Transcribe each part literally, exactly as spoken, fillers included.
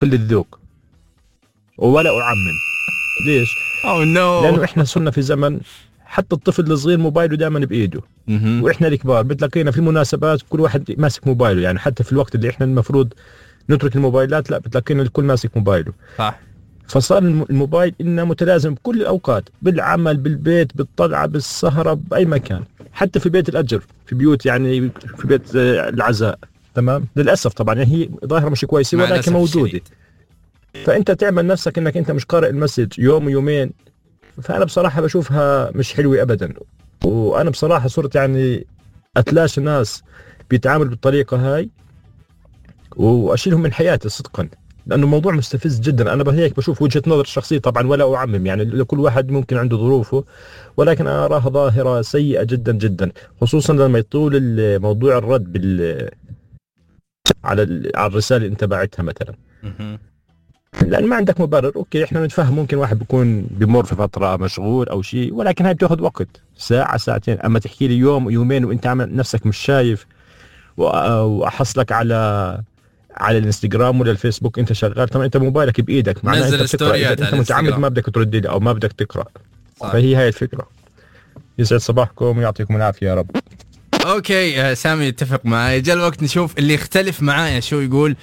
كل الذوق ولا أعمم. ليش؟ أو نو. لأنه إحنا صرنا في زمن حتى الطفل الصغير موبايله دائما بإيده، وإحنا الكبار بتلاقينا في مناسبات كل واحد ماسك موبايله، يعني حتى في الوقت اللي إحنا المفروض نترك الموبايلات لا بتلاقينا الكل ماسك موبايله. صح. فصار الموبايل إنه متلازم بكل الأوقات، بالعمل، بالبيت، بالطلعة، بالسهرة، بأي مكان، حتى في بيت الأجر، في بيوت يعني في بيت العزاء. تمام. للأسف طبعا يعني هي ظاهرة مش كويسة ولكن موجودة شديد. فأنت تعمل نفسك إنك أنت مش قارئ المسج يوم ويومين، فأنا بصراحة بشوفها مش حلوة أبدا. وأنا بصراحة صرت يعني أتلاشى ناس بيتعامل بالطريقة هاي وأشيلهم من حياتي صدقا، لأنه موضوع مستفز جدا. أنا بهيك بشوف وجهة نظر شخصية طبعا ولا أعمم، يعني كل واحد ممكن عنده ظروفه، ولكن أنا أراها ظاهرة سيئة جدا جدا، خصوصا لما يطول الموضوع الرد بال على على الرسالة اللي أنت بعتها مثلا، لأن ما عندك مبرر. أوكي إحنا نتفهم ممكن واحد بيكون بمر في فترة مشغول أو شيء، ولكن هاي بتاخذ وقت ساعة ساعتين. أما تحكي لي يوم يومين وأنت عامل نفسك مش شايف وأحصلك على على الانستغرام ولا الفيسبوك انت شغال، طبعا انت موبايلك بايدك، معناه انت بتقرا، انت متعمد ما بدك ترد لي او ما بدك تقرا. صح. فهي هاي الفكره. يسعد صباحكم ويعطيكم العافيه يا رب. اوكي سامي يتفق معي. جاء الوقت نشوف اللي يختلف معايا شو يقول.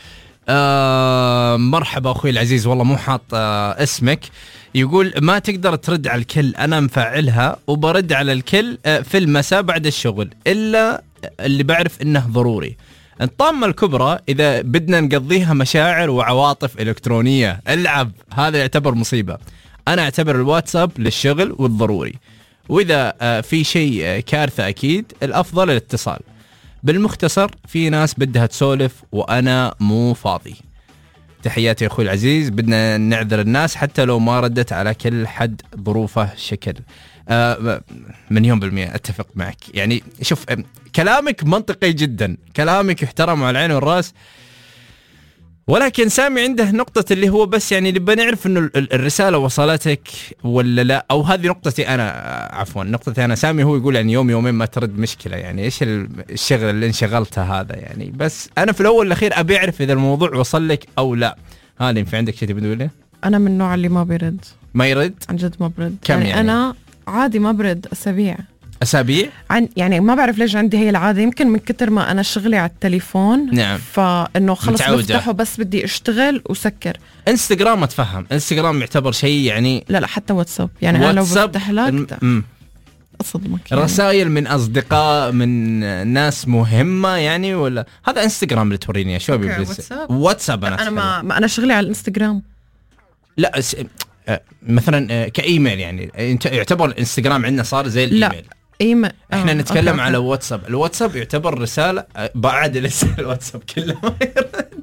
آه مرحبا اخوي العزيز، والله مو حاط آه اسمك. يقول ما تقدر ترد على الكل، انا مفعلها وبرد على الكل آه في المساء بعد الشغل الا اللي بعرف انه ضروري. الطامة الكبرى إذا بدنا نقضيها مشاعر وعواطف إلكترونية العب، هذا يعتبر مصيبة. أنا أعتبر الواتساب للشغل والضروري، وإذا في شيء كارثة أكيد الأفضل الاتصال. بالمختصر في ناس بدها تسولف وأنا مو فاضي. تحياتي يا أخوي العزيز، بدنا نعذر الناس حتى لو ما ردت على كل حد ظروفه شكل. آه مليون بالمئة أتفق معك. يعني شوف كلامك منطقي جدا، كلامك يحترم على العين والرأس، ولكن سامي عنده نقطة اللي هو بس يعني نبى نعرف إنه الرسالة وصلتك ولا لا، أو هذه نقطتي أنا عفوا نقطتي أنا. سامي هو يقول يعني يوم يومين ما ترد مشكلة، يعني إيش الشغل اللي انشغلته هذا يعني. بس أنا في الأول والأخير أبي أعرف إذا الموضوع وصل لك أو لا. هاني في عندك شيء تبي تقوله؟ أنا من النوع اللي ما بيرد. ما يرد؟ عن جد ما برد. كم يعني, يعني أنا عادي ما برد أسابيع أسابيع عن يعني ما بعرف ليش عندي هي العادة، يمكن من كتر ما أنا شغلي على التليفون. نعم. فإنه خلص متعودة. بفتحه بس بدي أشتغل وسكر. انستغرام أتفهم، انستغرام يعتبر شيء يعني. لا لا حتى واتساب يعني أنا لو بفتح لك أصدمك يعني. رسائل من أصدقاء من ناس مهمة يعني، ولا هذا انستغرام اللي توريني يا شباب؟ واتساب. واتساب أنا أنا ما, ما أنا شغلي على الانستغرام. لا س... مثلا كايميل يعني انت يعتبر الانستغرام عندنا صار زي الايميل. لا ايميل احنا آه. نتكلم أوكي. على واتساب. الواتساب يعتبر رساله بعد لسه الواتساب كله ما يرد.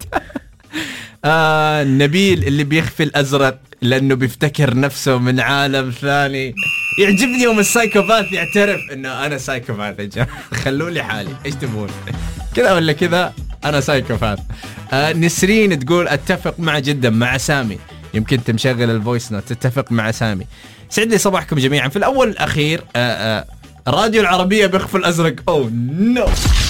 آه نبيل اللي بيخفي الازرق لانه بيفتكر نفسه من عالم ثاني. يعجبني يوم السايكوباث يعترف انه انا سايكوباث. يا جماعه خلوا لي حالي، ايش تبون كذا ولا كذا، انا سايكوباث. آه نسرين تقول اتفق مع جدا مع سامي، يمكن تمشغل الفويس نوت. تتفق مع سامي. سعد لي صباحكم جميعا. في الأول الأخير آآ آآ راديو العربية بيخفي الأزرق. أوه نو.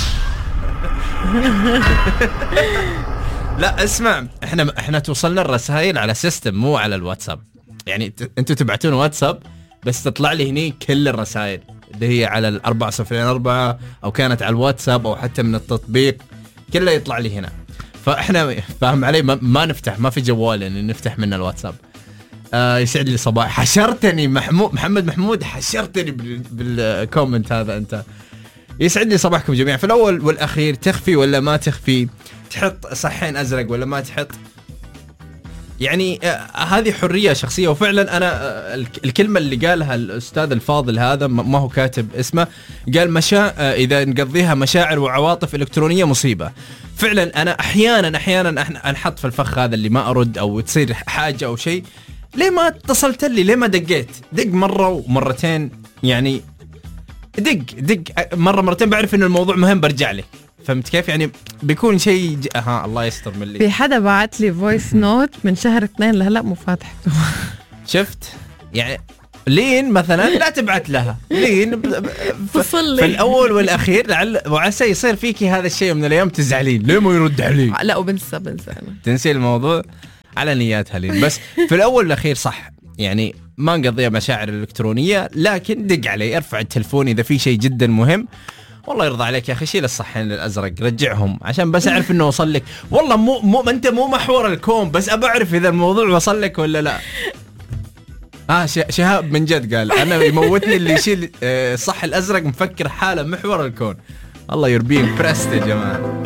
لا اسمع، احنا احنا توصلنا الرسائل على سيستم مو على الواتساب. يعني انتوا تبعتون واتساب بس تطلع لي هني كل الرسائل اللي هي على الأربعة صفرين أربعة أو كانت على الواتساب أو حتى من التطبيق كله يطلع لي هنا. فاحنا فاهم علي ما, ما نفتح، ما في جوال يعني نفتح من الواتساب. آه يسعد لي صباح. حشرتني محمود محمد محمود حشرتني بالكومنت هذا انت. يسعد لي صباحكم جميعا. في الاول والاخير تخفي ولا ما تخفي، تحط صحين ازرق ولا ما تحط، يعني آه هذه حريه شخصيه. وفعلا انا آه الكلمه اللي قالها الاستاذ الفاضل هذا ما هو كاتب اسمه، قال مشا آه اذا نقضيها مشاعر وعواطف الكترونيه مصيبه. فعلا انا احيانا احيانا انحط في الفخ هذا اللي ما ارد او تصير حاجه او شيء. ليه ما اتصلت لي؟ ليه ما دقيت؟ دق مره ومرتين يعني، دق دق مره مرتين بعرف انه الموضوع مهم برجع لك. فهمت كيف يعني؟ بيكون شيء ج... ها الله يستر من اللي. في حدا بعت لي فويس نوت من شهر اثنين لهلا مو فاتحته. شفت يعني لين مثلا لا تبعت لها لين فصل في الاول والاخير لعل وعسى يصير فيكي هذا الشيء من الايام تزعلين ليه ما يرد علي. لا وبنسى بنسى انا تنسي الموضوع. على نياتها لين. بس في الاول والاخير صح يعني ما نقضيها مشاعر الالكترونيه، لكن دق علي، ارفع التلفون اذا في شيء جدا مهم. والله يرضى عليك يا اخي شيل الصحين الازرق رجعهم عشان بس اعرف انه وصل لك. والله مو مو انت مو محور الكون، بس ابى اعرف اذا الموضوع وصل لك ولا لا. اه شهاب من جد قال انا يموتني اللي يشيل الصح الازرق مفكر حاله محور الكون. الله يربيه برست يا جماعه.